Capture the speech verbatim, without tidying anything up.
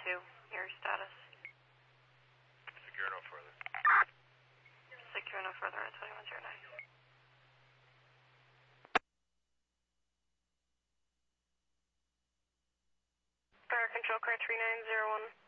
two, your status. Secure no further. Secure no further at twenty-one zero nine. Fire control car three nine zero one.